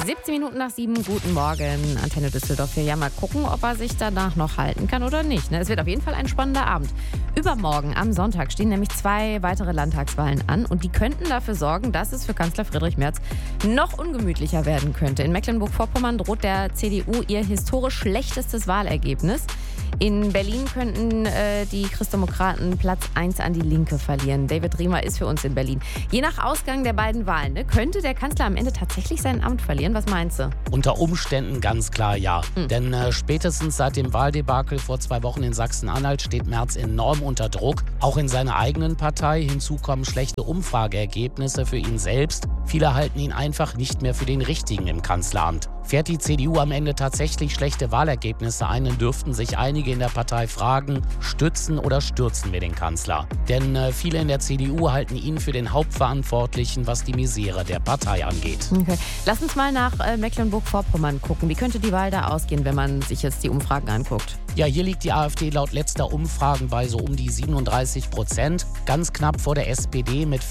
17 Minuten nach 7, guten Morgen, Antenne Düsseldorf hier. Ja, mal gucken, ob er sich danach noch halten kann oder nicht. Es wird auf jeden Fall ein spannender Abend. Übermorgen, am Sonntag, stehen nämlich 2 weitere Landtagswahlen an und die könnten dafür sorgen, dass es für Kanzler Friedrich Merz noch ungemütlicher werden könnte. In Mecklenburg-Vorpommern droht der CDU ihr historisch schlechtestes Wahlergebnis. In Berlin könnten die Christdemokraten Platz 1 an die Linke verlieren. David Riemer ist für uns in Berlin. Je nach Ausgang der beiden Wahlen könnte der Kanzler am Ende tatsächlich sein Amt verlieren. Was meinst du? Unter Umständen ganz klar ja. Denn spätestens seit dem Wahldebakel vor 2 Wochen in Sachsen-Anhalt steht Merz enorm unter Druck. Auch in seiner eigenen Partei. Hinzu kommen schlechte Umfrageergebnisse für ihn selbst. Viele halten ihn einfach nicht mehr für den Richtigen im Kanzleramt. Fährt die CDU am Ende tatsächlich schlechte Wahlergebnisse ein, dann dürften sich einige in der Partei fragen, stützen oder stürzen wir den Kanzler? Denn viele in der CDU halten ihn für den Hauptverantwortlichen, was die Misere der Partei angeht. Okay. Lass uns mal nach Mecklenburg-Vorpommern gucken. Wie könnte die Wahl da ausgehen, wenn man sich jetzt die Umfragen anguckt? Ja, hier liegt die AfD laut letzter Umfragen bei so um die 37%, ganz knapp vor der SPD mit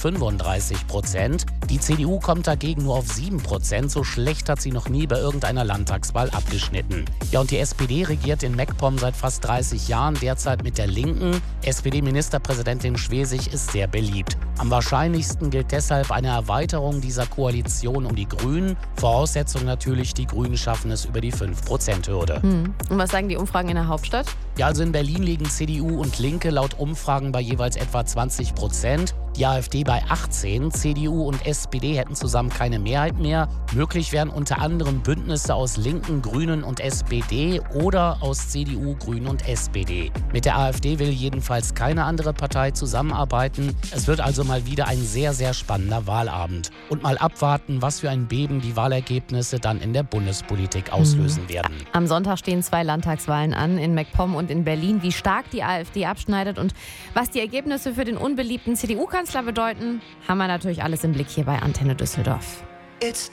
35%. Die CDU kommt dagegen nur auf 7%, so schlecht hat sie noch nie bei irgendeiner Landtagswahl abgeschnitten. Ja, und die SPD regiert in MacPom seit fast 30 Jahren, derzeit mit der Linken. SPD-Ministerpräsidentin Schwesig ist sehr beliebt. Am wahrscheinlichsten gilt deshalb eine Erweiterung dieser Koalition um die Grünen. Voraussetzung natürlich, die Grünen schaffen es über die 5%-Hürde. Und was sagen die Umfragen in der Hauptstadt? Ja, also in Berlin liegen CDU und Linke laut Umfragen bei jeweils etwa 20%. Die AfD bei 18%. CDU und SPD hätten zusammen keine Mehrheit mehr. Möglich wären unter anderem Bündnisse aus Linken, Grünen und SPD oder aus CDU, Grünen und SPD. Mit der AfD will jedenfalls keine andere Partei zusammenarbeiten. Es wird also mal wieder ein sehr, sehr spannender Wahlabend. Und mal abwarten, was für ein Beben die Wahlergebnisse dann in der Bundespolitik auslösen werden. Am Sonntag stehen 2 Landtagswahlen an, in MacPom und in Berlin. Wie stark die AfD abschneidet und was die Ergebnisse für den unbeliebten CDU-Kanzler bedeuten, haben wir natürlich alles im Blick hier bei Antenne Düsseldorf.